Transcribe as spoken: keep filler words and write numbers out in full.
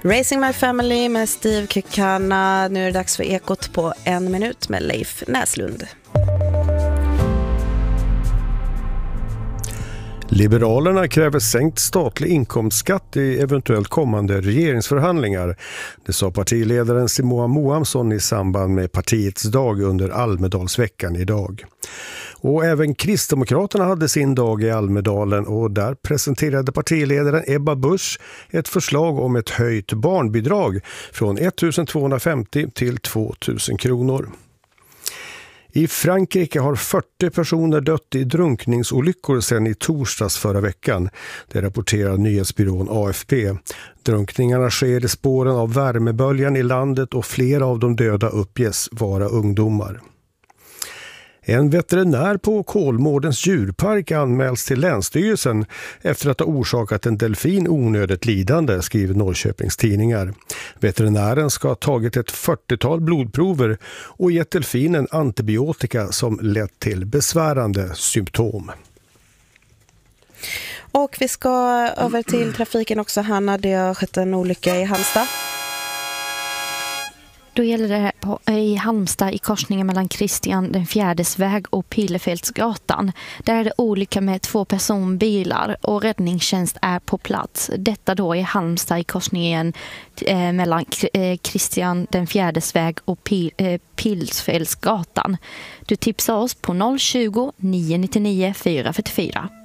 Racing My Family med Steve Kekana. Nu är det dags för Ekot på en minut med Leif Näslund. Liberalerna kräver sänkt statlig inkomstskatt i eventuellt kommande regeringsförhandlingar. Det sa partiledaren Simoa Mohamsson i samband med partiets dag under Almedalsveckan idag. Och även Kristdemokraterna hade sin dag i Almedalen och där presenterade partiledaren Ebba Busch ett förslag om ett höjt barnbidrag från ettusentvåhundrafemtio till tvåtusen kronor. I Frankrike har fyrtio personer dött i drunkningsolyckor sedan i torsdags förra veckan. Det rapporterar nyhetsbyrån A F P. Drunkningarna sker i spåren av värmeböljan i landet och flera av de döda uppges vara ungdomar. En veterinär på Kolmårdens djurpark anmäls till Länsstyrelsen efter att ha orsakat en delfin onödigt lidande, skriver Norrköpings tidningar. Veterinären ska ha tagit ett fyrtiotal blodprover och gett delfinen antibiotika som lett till besvärande symptom. Och vi ska över till trafiken också, Hanna. Det har skett en olycka i Halmstad. Då gäller det på, i Halmstad i korsningen mellan Kristian den fjärdes väg och Pilefältsgatan. Där är det olycka med två personbilar och räddningstjänst är på plats. Detta då i Halmstad i korsningen eh, mellan eh, Kristian den fjärdes väg och Pil, eh, Pilefältsgatan. Du tipsar oss på noll tjugo, nio nittionio, fyra fyrtiofyra.